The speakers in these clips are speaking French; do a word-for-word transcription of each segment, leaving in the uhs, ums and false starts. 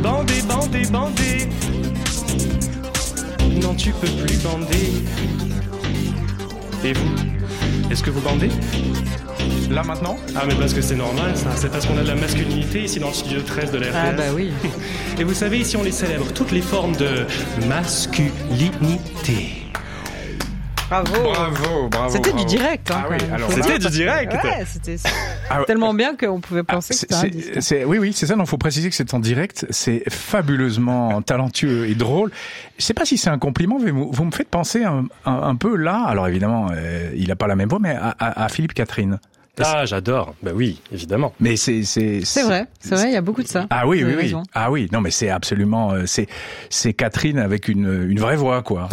Bander, bander, bander. Non, tu peux plus bander. Et vous, est-ce que vous bandez ? Là maintenant ? Ah mais parce que c'est normal ça, c'est parce qu'on a de la masculinité ici dans le studio treize de la R T S. Ah bah oui. Et vous savez, ici on les célèbre, toutes les formes de masculinité. Bravo. Bravo, bravo. C'était bravo. du direct. Hein, ah oui, alors c'était du direct. Ouais, c'était ah ouais. tellement bien qu'on pouvait penser ah, que c'était un disque. C'est, oui, oui, c'est ça. Non, faut préciser que c'est en direct. C'est fabuleusement talentueux et drôle. Je sais pas si c'est un compliment, mais vous, vous me faites penser un, un, un peu là. Alors évidemment, euh, il a pas la même voix, mais à, à, à Philippe Catherine. Ah, j'adore. Ben oui, évidemment. Mais c'est c'est c'est vrai, c'est vrai, il y a beaucoup de ça. Ah oui, oui, oui. Raison. Ah oui, non, mais c'est absolument, c'est c'est Catherine avec une une vraie voix, quoi.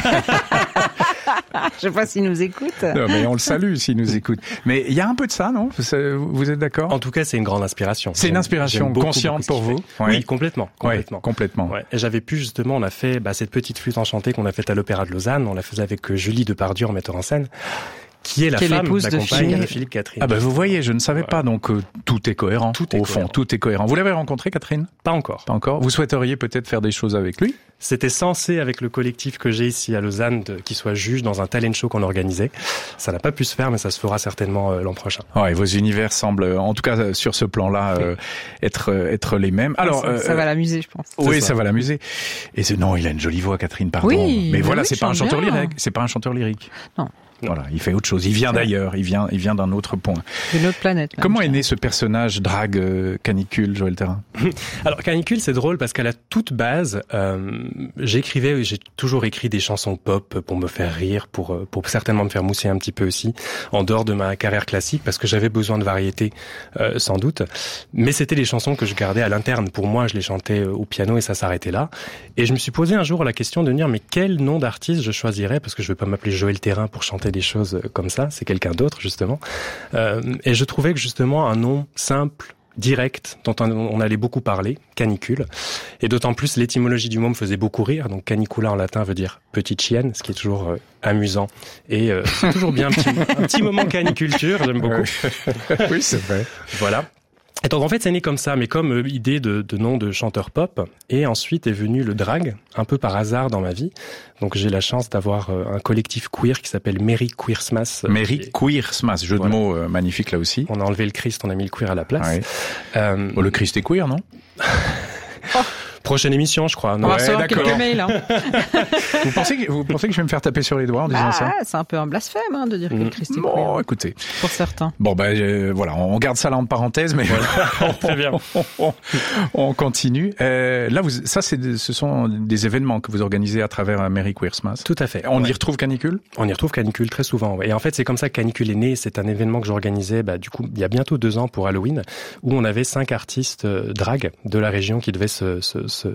Je sais pas s'il nous écoute. Non, mais on le salue s'il nous écoute. Mais il y a un peu de ça, non ? Vous êtes d'accord ? En tout cas, c'est une grande inspiration. C'est une inspiration beaucoup, consciente beaucoup pour vous ? Oui, oui, complètement, complètement. Ouais, complètement. Ouais. Et j'avais pu justement, on a fait bah, cette petite flûte enchantée qu'on a faite à l'Opéra de Lausanne. On la faisait avec Julie Depardieu en metteur en scène. Qui est la Quelle femme, épouse la de compagne Philippe. de Philippe Catherine. Ah bah vous voyez, je ne savais voilà. pas, donc euh, tout est cohérent. Tout est au cohérent. fond, tout est cohérent. Vous l'avez rencontré, Catherine ? Pas encore. Pas encore. Vous souhaiteriez peut-être faire des choses avec lui ? C'était censé avec le collectif que j'ai ici à Lausanne, de, qui soit juge dans un talent show qu'on organisait. Ça n'a pas pu se faire, mais ça se fera certainement euh, l'an prochain. Ouais, vos univers semblent, en tout cas sur ce plan-là, euh, être être les mêmes. Alors, ça, euh, ça va l'amuser, je pense. Oui, ça. ça va l'amuser. Et c'est, non, il a une jolie voix, Catherine. Pardon. Oui, mais mais voilà, oui, c'est pas un chante chanteur bien. lyrique. C'est pas un chanteur lyrique. Non. Voilà, il fait autre chose. Il vient d'ailleurs. Il vient, il vient d'un autre point. D'une autre planète. Même. Comment est né ce personnage drague euh, canicule, Joël Thérin ? Alors Canicule, c'est drôle parce qu'à la toute base, euh, j'écrivais, j'ai toujours écrit des chansons pop pour me faire rire, pour pour certainement me faire mousser un petit peu aussi, en dehors de ma carrière classique, parce que j'avais besoin de variété, euh, sans doute. Mais c'était des chansons que je gardais à l'interne. Pour moi, je les chantais au piano et ça s'arrêtait là. Et je me suis posé un jour la question de me dire, mais quel nom d'artiste je choisirais, parce que je veux pas m'appeler Joël Thérin pour chanter des choses comme ça, c'est quelqu'un d'autre justement. Euh, et je trouvais que justement un nom simple, direct, dont on allait beaucoup parler, canicule. Et d'autant plus l'étymologie du mot me faisait beaucoup rire. Donc canicula en latin veut dire petite chienne, ce qui est toujours euh, amusant. Et euh, c'est toujours bien un petit, un petit moment caniculture, j'aime beaucoup. Oui, c'est vrai. Voilà. Et donc en fait c'est né comme ça, mais comme euh, idée de, de nom de chanteur pop. Et ensuite est venu le drag, un peu par hasard dans ma vie. Donc j'ai la chance d'avoir euh, un collectif queer qui s'appelle Merry Queersmas. Euh, Merry qui... Queersmas, jeu voilà. de mots euh, magnifique là aussi. On a enlevé le Christ, on a mis le queer à la place. Ouais. Euh... Oh, le Christ est queer, non ? Oh. Prochaine émission, je crois. On Non, va Ouais, recevoir d'accord. quelques mails. Hein. Vous pensez que vous pensez que je vais me faire taper sur les doigts en disant Bah, ça ? c'est un peu un blasphème hein, de dire que le Christ est Bon, queer, écoutez. pour certains. Bon ben euh, voilà, on garde ça là en parenthèse, mais Voilà. Très bien. on, on, on continue. Euh, là, vous, ça, c'est, des- ce sont des événements que vous organisez à travers euh, Merry Queersmas. Tout à fait. On Ouais. y retrouve Canicule ? On y retrouve Canicule très souvent. Ouais. Et en fait, c'est comme ça que Canicule est né. C'est un événement que j'organisais, bah, du coup, il y a bientôt deux ans pour Halloween, où on avait cinq artistes euh, drag de la région qui devaient se, se, se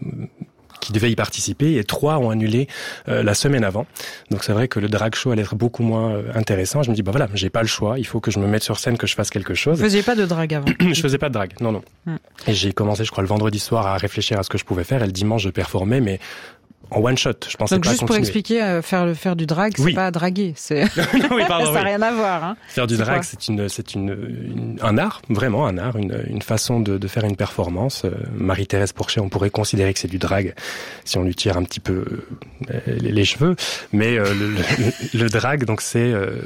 qui devaient y participer, et trois ont annulé euh, la semaine avant. Donc c'est vrai que le drag show allait être beaucoup moins euh, intéressant. Je me dis bah voilà, j'ai pas le choix, il faut que je me mette sur scène, que je fasse quelque chose. Vous faisiez pas de drague avant? Je faisais pas de drague, non non. Hmm. Et j'ai commencé, je crois, le vendredi soir à réfléchir à ce que je pouvais faire, et le dimanche je performais, mais en one shot. Je pensais Donc pas juste pour continuer. expliquer, euh, faire le faire du drag, c'est Oui. pas draguer, c'est oui, pardon, ça n'a oui. rien à voir. Hein. Faire du C'est drag, quoi c'est une, c'est une, une, un art, vraiment un art, une, une façon de, de faire une performance. Euh, Marie-Thérèse Porcher, on pourrait considérer que c'est du drag si on lui tire un petit peu euh, les, les cheveux, mais euh, le, le, le drag, donc c'est euh,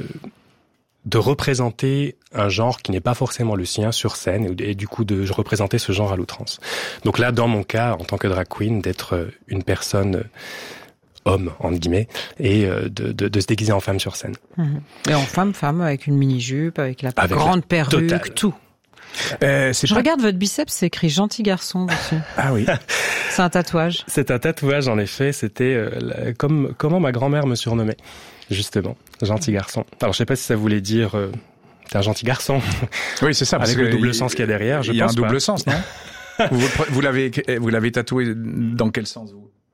de représenter un genre qui n'est pas forcément le sien sur scène, et, et du coup de représenter ce genre à l'outrance. Donc là, dans mon cas, en tant que drag queen, d'être une personne euh, homme, entre guillemets, et euh, de, de, de se déguiser en femme sur scène. Mmh. Et en femme, femme, avec une mini-jupe, avec la Avec grande la perruque, totale. tout. Euh, c'est Je pas... regarde votre biceps, c'est écrit gentil garçon dessus. Ah oui. C'est un tatouage. C'est un tatouage, en effet. C'était euh, la- comme comment ma grand-mère me surnommait, justement, gentil garçon. Alors, je sais pas si ça voulait dire euh, t'es un gentil garçon, Oui, c'est ça. parce avec que le double il- sens qu'il y a derrière. Je Il y a un pense double pas. sens, non vous, vous l'avez, vous l'avez tatoué dans quel sens vous?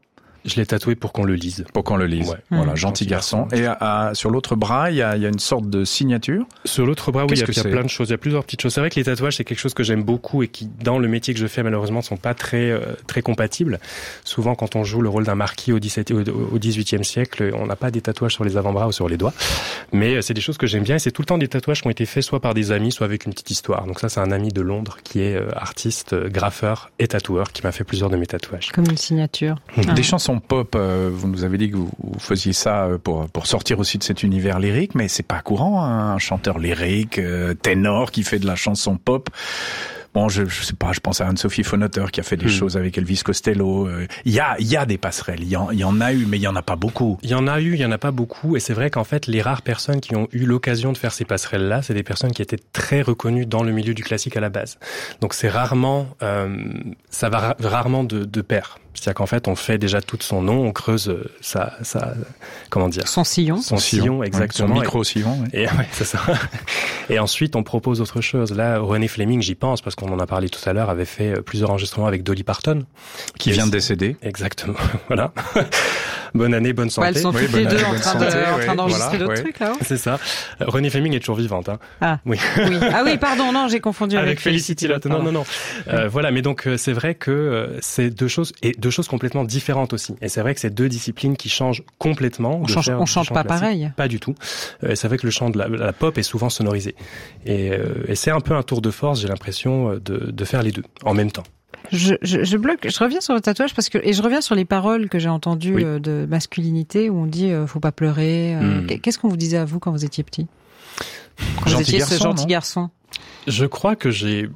Je l'ai tatoué pour qu'on le lise. Pour qu'on le lise. Ouais. Voilà, Mmh. gentil garçon. Et à, à, sur l'autre bras, il y a, il y a une sorte de signature. Sur l'autre bras, oui, il y a, Qu'est-ce que il y a c'est plein de choses. Il y a plusieurs petites choses. C'est vrai que les tatouages, c'est quelque chose que j'aime beaucoup et qui, dans le métier que je fais, malheureusement, sont pas très euh, très compatibles. Souvent, quand on joue le rôle d'un marquis au dix-septième, au, au dix-huitième siècle, on n'a pas des tatouages sur les avant-bras ou sur les doigts. Mais euh, c'est des choses que j'aime bien et c'est tout le temps des tatouages qui ont été faits soit par des amis, soit avec une petite histoire. Donc ça, c'est un ami de Londres qui est euh, artiste, euh, graffeur et tatoueur qui m'a fait plusieurs de mes tatouages. Comme une signature. Ah. Des chansons pop, euh, vous nous avez dit que vous, vous faisiez ça euh, pour pour sortir aussi de cet univers lyrique, mais c'est pas courant, hein, un chanteur lyrique, euh, ténor qui fait de la chanson pop. Bon, je, je sais pas, je pense à Anne-Sophie Fonotter qui a fait des mmh. choses avec Elvis Costello. Il y a, il y a des passerelles, il y en, il y en a eu, mais il y en a pas beaucoup. Il y en a eu, il y en a pas beaucoup, et c'est vrai qu'en fait, les rares personnes qui ont eu l'occasion de faire ces passerelles-là, c'est des personnes qui étaient très reconnues dans le milieu du classique à la base. Donc c'est rarement, euh, ça va ra- rarement de, de pair. C'est-à-dire qu'en fait, on fait déjà tout son nom, on creuse sa, sa, comment dire, son sillon, son, son sillon, sillon, exactement, ouais, son micro-sillon. Et, et ouais, c'est ça. Et ensuite, on propose autre chose. Là, René Fleming, j'y pense parce qu'on en a parlé tout à l'heure, avait fait plusieurs enregistrements avec Dolly Parton, qui vient de décéder. Exactement. Voilà. Bonne année, bonne santé. Ouais, elles sont oui, toutes les deux année, en train, santé, de, ouais, en train d'enregistrer voilà, d'autres ouais. trucs là. C'est ça. René Fleming est toujours vivante. Hein. Ah oui. oui. Ah oui, pardon, non, j'ai confondu avec, avec Felicity Lotte. Non, non, non. Euh, voilà, mais donc c'est vrai que c'est deux choses et deux choses complètement différentes aussi. Et c'est vrai que c'est deux disciplines qui changent complètement. On change, faire on chante pas classique. Pareil. Pas du tout. Euh, c'est vrai que le chant de la, la pop est souvent sonorisé. Et, euh, et c'est un peu un tour de force, j'ai l'impression, de, de faire les deux en même temps. Je, je, je bloque, je reviens sur le tatouage parce que et je reviens sur les paroles que j'ai entendues oui. euh, de masculinité où on dit euh, faut pas pleurer. Euh, mm. Qu'est-ce qu'on vous disait à vous quand vous étiez petit? Quand gentil vous étiez garçon, ce gentil non garçon. Je crois que j'ai.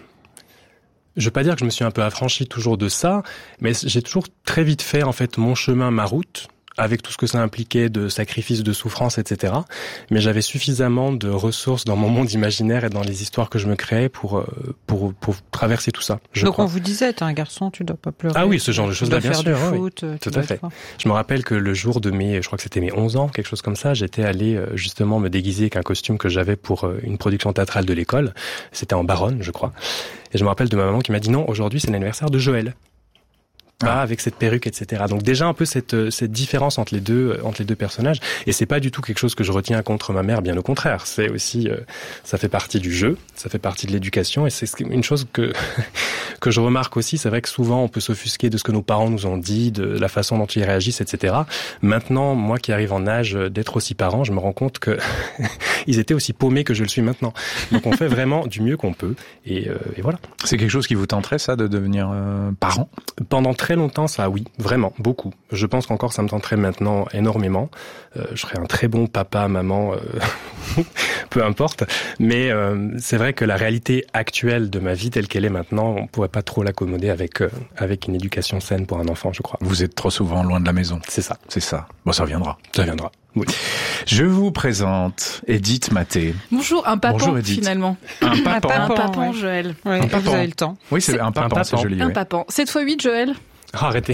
Je veux pas dire que je me suis un peu affranchi toujours de ça, mais j'ai toujours très vite fait en fait mon chemin, ma route, avec tout ce que ça impliquait de sacrifices, de souffrances, et cetera. Mais j'avais suffisamment de ressources dans mon monde imaginaire et dans les histoires que je me créais pour pour pour traverser tout ça. Je Donc crois. on vous disait, t'es un garçon, tu dois pas pleurer. Ah oui, ce genre de choses là, bien sûr. sûr. Du Oui. foot, Tout à fait. Je me rappelle que le jour de mes, je crois que c'était mes onze ans, quelque chose comme ça, j'étais allé justement me déguiser avec un costume que j'avais pour une production théâtrale de l'école. C'était en Baronne, je crois. Et je me rappelle de ma maman qui m'a dit non, aujourd'hui c'est l'anniversaire de Joël. Pas ah. avec cette perruque, et cetera. Donc déjà un peu cette cette différence entre les deux entre les deux personnages. Et c'est pas du tout quelque chose que je retiens contre ma mère, bien au contraire. C'est aussi euh, ça fait partie du jeu, ça fait partie de l'éducation, et c'est une chose que que je remarque aussi. C'est vrai que souvent on peut s'offusquer de ce que nos parents nous ont dit, de la façon dont ils réagissent, et cetera. Maintenant, moi qui arrive en âge d'être aussi parent, je me rends compte que ils étaient aussi paumés que je le suis maintenant. Donc on fait vraiment du mieux qu'on peut, et, euh, et voilà. C'est quelque chose qui vous tenterait, ça, de devenir euh, parent? Pendant très longtemps, ça, oui, vraiment, beaucoup. Je pense qu'encore ça me tenterait maintenant énormément. Euh, je serais un très bon papa, maman, euh, peu importe. Mais euh, c'est vrai que la réalité actuelle de ma vie telle qu'elle est maintenant, on pourrait pas trop l'accommoder avec euh, avec une éducation saine pour un enfant, je crois. Vous êtes trop souvent loin de la maison. C'est ça. C'est ça. Bon, ça viendra. Ça viendra. Oui. Je vous présente Edith Maté. Bonjour, un papan Bonjour, Edith. Finalement. Un papan. Un papan, ouais. Joël. Ouais, un papan. Vous avez le temps. Oui, c'est, c'est un papan, un c'est papan. joli. Un ouais. papan. sept fois huit, Joël. Oh, arrêtez.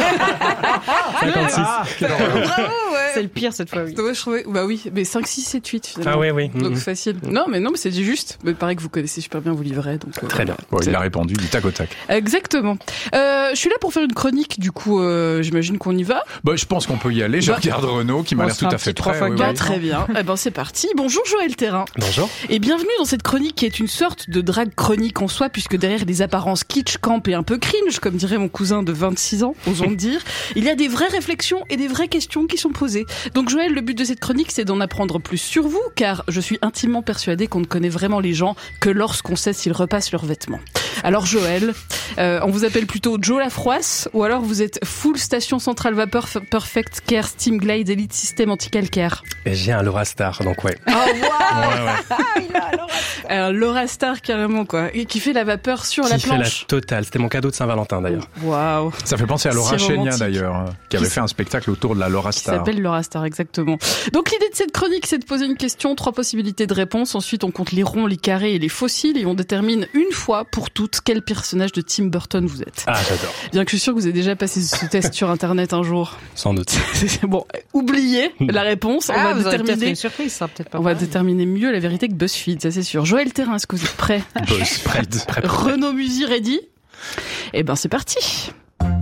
cinquante-six. Ah, Bravo, ouais. C'est le pire cette fois, oui. Ouais, je trouvais, bah oui, mais cinq, six, sept, huit finalement. Ah oui, oui. Donc Mm-hmm. facile. Non, mais non, mais c'est juste. Mais pareil que vous connaissez super bien vos livrets, donc. Euh, Très bien. Bon, c'est... il a répondu du tac au tac. Exactement. Euh, je suis là pour faire une chronique, du coup, euh, j'imagine qu'on y va. Bah, je pense qu'on peut y aller. Je Bah, regarde Renaud qui m'a on l'air se tout fait un à fait petit trois prêt. fois oui, Bah, oui. très bien. Eh ben, c'est parti. Bonjour Joël Thérin. Bonjour. Et bienvenue dans cette chronique qui est une sorte de drague chronique en soi, puisque derrière les apparences kitsch, camp et un peu cringe, comme dirait mon cousin de vingt-six ans, osons le dire, il y a des vraies réflexions et des vraies questions qui sont posées. Donc Joël, le but de cette chronique, c'est d'en apprendre plus sur vous, car je suis intimement persuadée qu'on ne connaît vraiment les gens que lorsqu'on sait s'ils repassent leurs vêtements. Alors Joël, euh, on vous appelle plutôt Joe la froisse, ou alors vous êtes full station centrale vapeur Perfect Care Steam Glide Elite System anti-calcaire. Et j'ai un Lorastar, donc ouais. Oh waouh, Ouais, ouais. il a un Lorastar. Un Lorastar carrément quoi, et qui fait la vapeur sur Qui la fait la planche. totale. C'était mon cadeau de Saint-Valentin d'ailleurs. Waouh. Ça fait penser à Laura Si Chénia romantique. d'ailleurs, euh, qui avait Qui fait un spectacle autour de la Laura Qui Star. s'appelle Laura Star, exactement. Donc l'idée de cette chronique, c'est de poser une question, trois possibilités de réponse. Ensuite, on compte les ronds, les carrés et les fossiles et on détermine une fois pour toutes quel personnage de Tim Burton vous êtes. Ah, j'adore. Bien que je suis sûre que vous avez déjà passé ce test sur Internet un jour. Sans doute. Bon, oubliez la réponence. On Ah, va vous aurez peut-être déterminer. une surprise, ça peut-être pas. On va pareil. déterminer mieux la vérité que BuzzFeed, ça c'est sûr. Joël Thérin, est-ce que vous êtes prêt? Prêt, prêt, prêt. Renaud Musy ready? Eh ben c'est parti.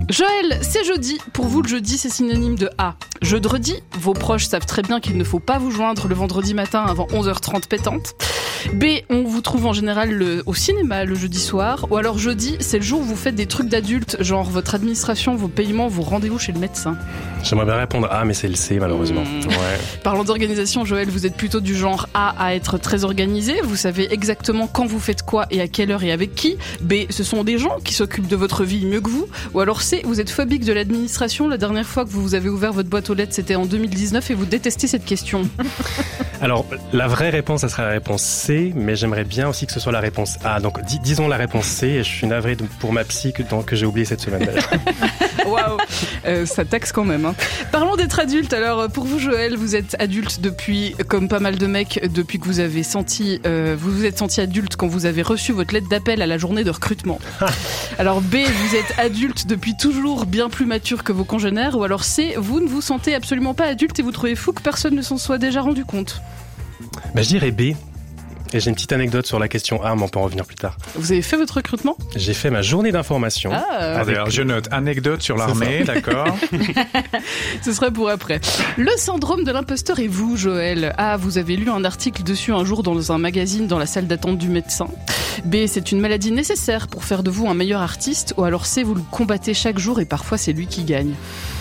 Joël, c'est jeudi. Pour vous, le jeudi, c'est synonyme de A. Jeudi, vos proches savent très bien qu'il ne faut pas vous joindre le vendredi matin avant onze heures trente pétante. B, on vous trouve en général le, au cinéma le jeudi soir. Ou alors jeudi, c'est le jour où vous faites des trucs d'adultes, genre votre administration, vos paiements, vos rendez-vous chez le médecin. J'aimerais bien répondre A, mais c'est le C, malheureusement. Mmh. Ouais. Parlant d'organisation, Joël, vous êtes plutôt du genre A à être très organisé. Vous savez exactement quand vous faites quoi et à quelle heure et avec qui. B, ce sont des gens qui s'occupent de votre vie mieux que vous. Ou alors C, vous êtes phobique de l'administration. La dernière fois que vous avez ouvert votre boîte aux lettres, c'était en deux mille dix-neuf et vous détestez cette question. Alors, la vraie réponse, ça sera la réponse C, mais j'aimerais bien aussi que ce soit la réponse A. Donc, dis- disons la réponse C, et je suis navré de, pour ma psy que, donc, que j'ai oublié cette semaine. Waouh, euh, ça taxe quand même. Hein. Parlons d'être adulte. Alors, pour vous, Joël, vous êtes adulte depuis, comme pas mal de mecs, depuis que vous avez senti, euh, vous vous êtes senti adulte quand vous avez reçu votre lettre d'appel à la journée de recrutement. Alors B, vous êtes adulte depuis toujours, bien plus mature que vos congénères. Ou alors C, vous ne vous sentez absolument pas adulte et vous trouvez fou que personne ne s'en soit déjà rendu compte. Bah, je dirais B. Et j'ai une petite anecdote sur la question A, mais on peut en revenir plus tard. Vous avez fait votre recrutement ? J'ai fait ma journée d'information. Ah, avec... Alors, je note anecdote sur l'armée, d'accord. Ce serait pour après. Le syndrome de l'imposteur et vous, Joël. A, vous avez lu un article dessus un jour dans un magazine dans la salle d'attente du médecin. B, c'est une maladie nécessaire pour faire de vous un meilleur artiste. Ou alors C, vous le combattez chaque jour et parfois c'est lui qui gagne.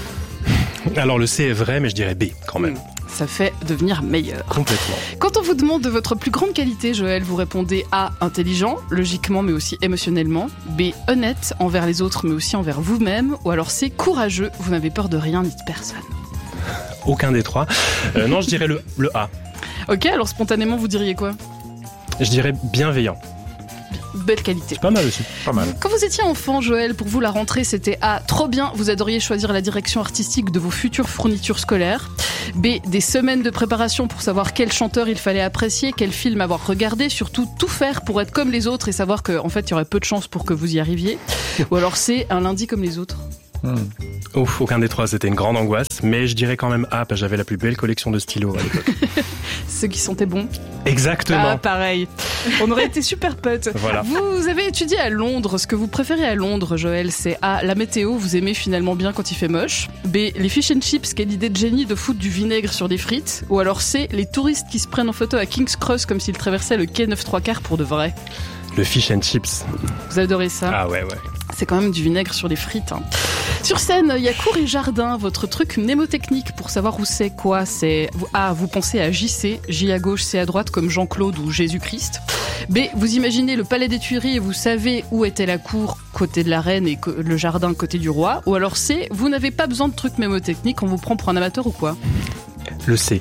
Alors le C est vrai, mais je dirais B quand même. Ça fait devenir meilleur. Complètement. Quand on vous demande de votre plus grande qualité, Joël, vous répondez A, intelligent, logiquement mais aussi émotionnellement. B, honnête envers les autres mais aussi envers vous-même. Ou alors C, courageux, vous n'avez peur de rien ni de personne. Aucun des trois. Euh, non, je dirais le, le A. Ok, alors spontanément, vous diriez quoi ? Je dirais bienveillant. Belle qualité. C'est pas mal aussi. Pas mal. Quand vous étiez enfant, Joël, pour vous la rentrée c'était A, trop bien, vous adoriez choisir la direction artistique de vos futures fournitures scolaires. B, des semaines de préparation pour savoir quel chanteur il fallait apprécier, quel film avoir regardé, surtout tout faire pour être comme les autres et savoir qu'en fait il y aurait peu de chances pour que vous y arriviez. Ou alors C, un lundi comme les autres. Hmm. Ouf, aucun des trois, c'était une grande angoisse, mais je dirais quand même A, parce que j'avais la plus belle collection de stylos à l'époque. Ceux qui sentaient bon. Exactement. Ah, pareil. On aurait été super potes. Voilà. Vous avez étudié à Londres. Ce que vous préférez à Londres, Joël, c'est A, la météo, vous aimez finalement bien quand il fait moche. B, les fish and chips, quelle idée de génie de foutre du vinaigre sur des frites. Ou alors C, les touristes qui se prennent en photo à King's Cross comme s'ils traversaient le quai neuf trois quarts pour de vrai. Le fish and chips. Vous adorez ça ? Ah ouais, ouais. C'est quand même du vinaigre sur les frites. Hein. Sur scène, il y a cours et jardin, votre truc mnémotechnique pour savoir où c'est quoi. C'est A, vous pensez à J C, J à gauche, C à droite comme Jean-Claude ou Jésus-Christ. B, vous imaginez le palais des Tuileries et vous savez où était la cour côté de la reine et le jardin côté du roi. Ou alors C, vous n'avez pas besoin de trucs mnémotechniques, on vous prend pour un amateur ou quoi ? Le C.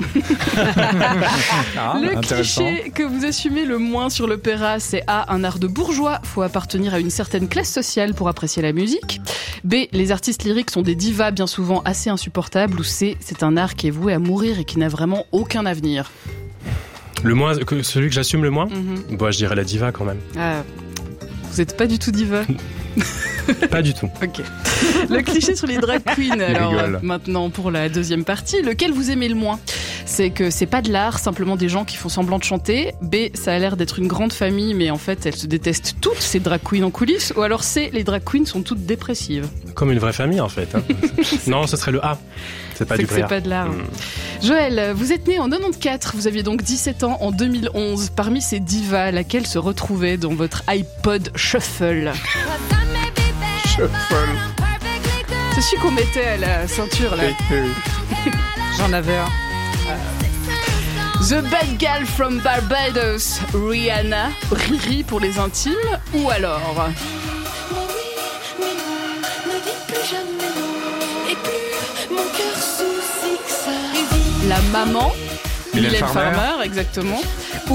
Ah, le cliché que vous assumez le moins sur l'opéra, c'est A, un art de bourgeois, faut appartenir à une certaine classe sociale pour apprécier la musique. B, les artistes lyriques sont des divas bien souvent assez insupportables. Ou C, c'est un art qui est voué à mourir et qui n'a vraiment aucun avenir. Le moins, que, celui que j'assume le moins Mm-hmm. Bon, je dirais la diva quand même. Ah, vous n'êtes pas du tout diva. Pas du tout. Ok. Le cliché sur les drag queens. Alors rigole. maintenant pour la deuxième partie, lequel vous aimez le moins ? C'est que c'est pas de l'art, simplement des gens qui font semblant de chanter. B, ça a l'air d'être une grande famille, mais en fait elles se détestent toutes ces drag queens en coulisses. Ou alors C, les drag queens sont toutes dépressives. Comme une vraie famille en fait. Hein. Non, ce serait le A. C'est pas C'est du que vrai c'est art. pas de l'art. Mmh. Joël, vous êtes né en quatre-vingt-quatorze, vous aviez donc dix-sept ans en deux mille onze. Parmi ces divas, laquelle se retrouvait dans votre iPod Shuffle ? Shuffle. C'est celui qu'on mettait à la ceinture là. J'en avais un. The Bad Gal from Barbados, Rihanna, Riri pour les intimes, ou alors la maman, Mylène Mylène Farmer. Farmer, exactement.